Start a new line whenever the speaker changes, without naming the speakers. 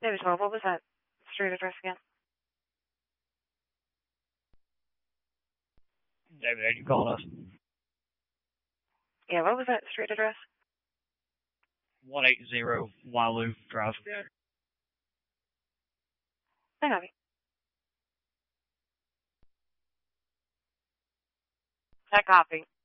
Maybe 12. What was that street address again?
David, you called us.
Yeah, what was that street address?
180 Wyloo Drive.
Hang on. I copy.